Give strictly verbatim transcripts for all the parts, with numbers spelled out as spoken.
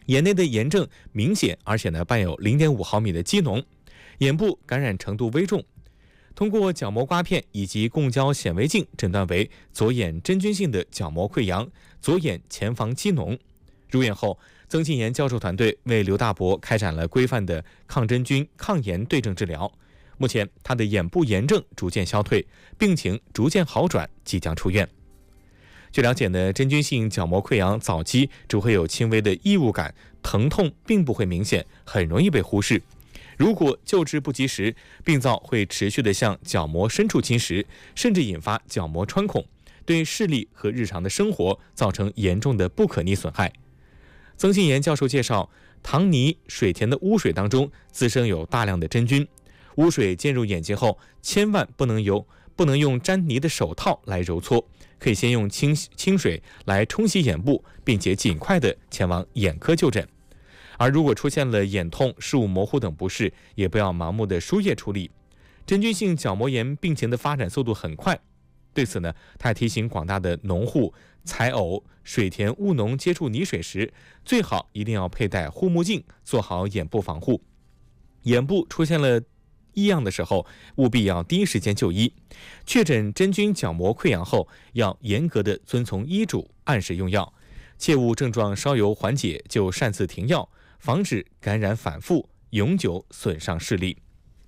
眼内的炎症明显，而且呢伴有 零点五毫米的积脓，眼部感染程度危重。通过角膜刮片以及共焦显微镜诊断为左眼真菌性的角膜溃疡、左眼前房积脓。入院后，曾庆岩教授团队为刘大伯开展了规范的抗真菌、抗炎对症治疗。目前，他的眼部炎症逐渐消退，病情逐渐好转，即将出院。据了解呢，真菌性角膜溃疡早期只会有轻微的异物感，疼痛并不会明显，很容易被忽视。如果救治不及时，病灶会持续地向角膜深处侵蚀，甚至引发角膜穿孔，对视力和日常的生活造成严重的不可逆损害。曾庆岩教授介绍，糖泥、水田的污水当中滋生有大量的真菌，污水进入眼睛后，千万不能由不能用沾泥的手套来揉搓，可以先用清清水来冲洗眼部，并且尽快的前往眼科就诊。而如果出现了眼痛、视物模糊等不适，也不要盲目的输液处理。真菌性角膜炎病情的发展速度很快，对此呢，他提醒广大的农户，采藕、水田务农接触泥水时，最好一定要佩戴护目镜，做好眼部防护。眼部出现了异样的时候，务必要第一时间就医。确诊真菌角膜溃疡后，要严格的遵从医嘱，按时用药，切勿症状稍有缓解就擅自停药，防止感染反复，永久损伤视力。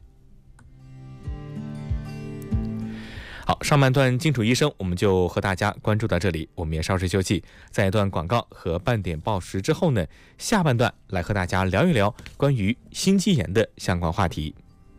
好，上半段金楚医生我们就和大家关注到这里，我们也稍事休息，在一段广告和半点报时之后呢，下半段来和大家聊一聊关于心肌炎的相关话题。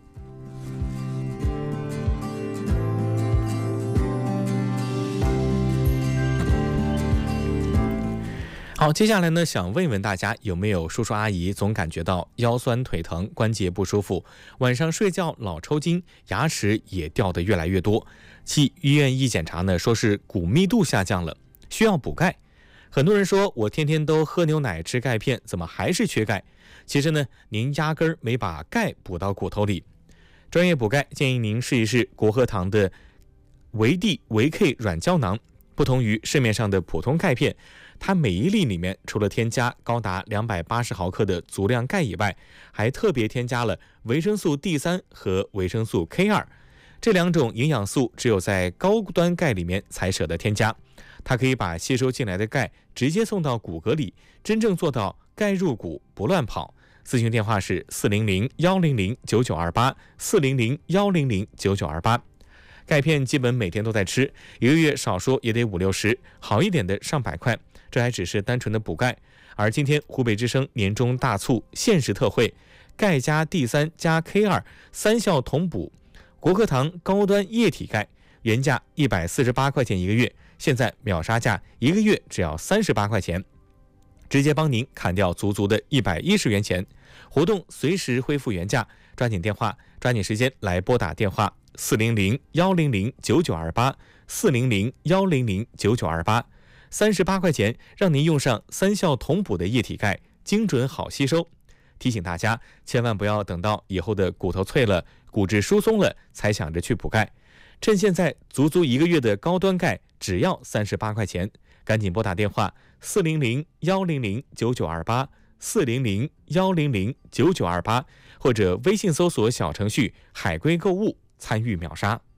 好，接下来呢，想问问大家，有没有叔叔阿姨总感觉到腰酸腿疼、关节不舒服，晚上睡觉老抽筋，牙齿也掉得越来越多？去医院一检查呢，说是骨密度下降了，需要补钙。很多人说，我天天都喝牛奶吃钙片，怎么还是缺钙？其实呢，您压根儿没把钙补到骨头里。专业补钙建议您试一试国和堂的维 D 维 K 软胶囊。不同于市面上的普通钙片，它每一粒里面除了添加高达两百八十毫克的足量钙以外，还特别添加了维生素 D 三 和维生素 K 二，这两种营养素只有在高端钙里面才舍得添加。它可以把吸收进来的钙直接送到骨骼里，真正做到钙入骨不乱跑。咨询电话是四零零一零零九九二八 四零零一零零九九二八。钙片基本每天都在吃，一个月少说也得五六十，好一点的上百块，这还只是单纯的补钙。而今天湖北之声年终大促限时特惠，钙加 D 三 加 K 二 三效同补，国和堂高端液体钙，原价一百四十八块钱一个月，现在秒杀价，一个月只要三十八块钱，直接帮您砍掉足足的一百一十元钱。活动随时恢复原价，抓紧电话，抓紧时间来拨打电话四零零一零零九九二八 四零零一零零九九二八，三十八块钱让您用上三效同补的液体钙，精准好吸收。提醒大家，千万不要等到以后的骨头脆了、骨质疏松了才想着去补钙，趁现在足足一个月的高端钙只要三十八块钱，赶紧拨打电话四零零一零零九九二八 四零零一零零九九二八，或者微信搜索小程序海龟购物参与秒杀。